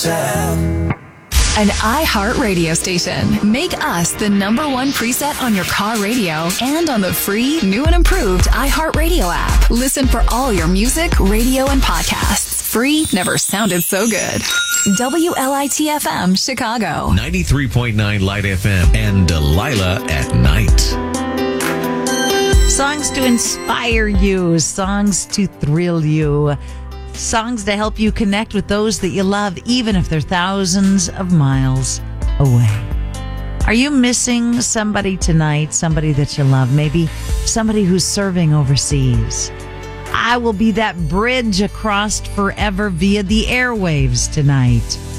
An iHeart radio station. Make us the number one preset on your car radio and on the free, new and improved iHeart Radio app. Listen for all your music, radio, and podcasts. Free never sounded so good. WLIT-FM, Chicago. 93.9 Light FM and Delilah at night. Songs to inspire you, songs to thrill you, songs to help you connect with those that you love, even if they're thousands of miles away. Are you missing somebody tonight, somebody that you love, maybe somebody who's serving overseas? I will be that bridge across forever via the airwaves tonight.